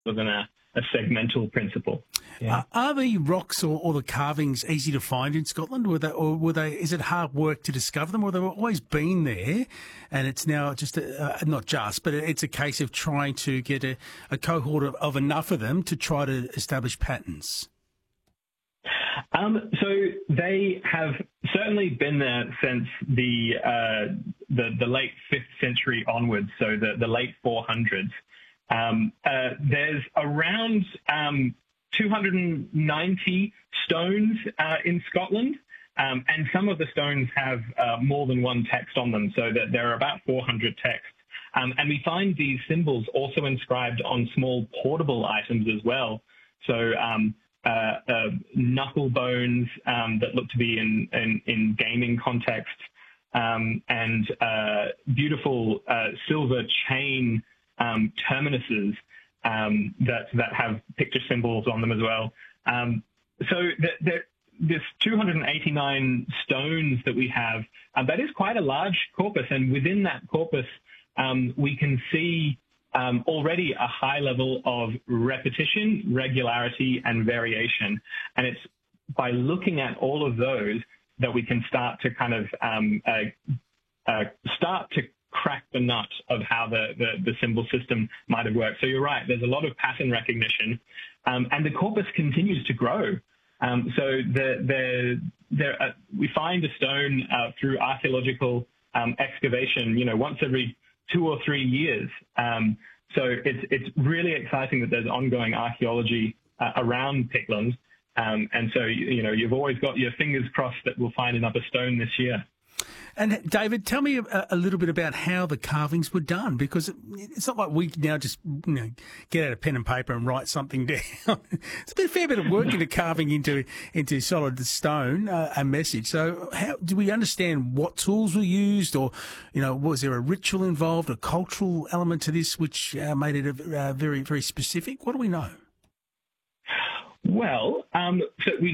than a segmental principle. Yeah. Are the rocks or the carvings easy to find in Scotland? Is it hard work to discover them, or they've always been there, and it's now just but it's a case of trying to get a cohort of enough of them to try to establish patterns? So they have certainly been there since the late 5th century onwards, so the late 400s. There's around 290 stones in Scotland, and some of the stones have more than one text on them, so that there are about 400 texts. And we find these symbols also inscribed on small portable items as well. So knuckle bones that look to be in gaming context, and beautiful silver chain terminuses that have picture symbols on them as well. So this 289 stones that we have, that is quite a large corpus, and within that corpus we can see already a high level of repetition, regularity, and variation. And it's by looking at all of those that we can start to kind of start to crack the nut of how the symbol system might have worked. So you're right, there's a lot of pattern recognition, and the corpus continues to grow. So we find a stone through archaeological excavation, once every 2 or 3 years. So it's really exciting that there's ongoing archaeology around Pickland. And so, you've always got your fingers crossed that we'll find another stone this year. And David, tell me a little bit about how the carvings were done, because it's not like we now just get out a pen and paper and write something down. It's been a fair bit of work into carving into solid stone a message. So how do we understand what tools were used, or was there a ritual involved, a cultural element to this which made it very, very specific? What do we know? Well, so we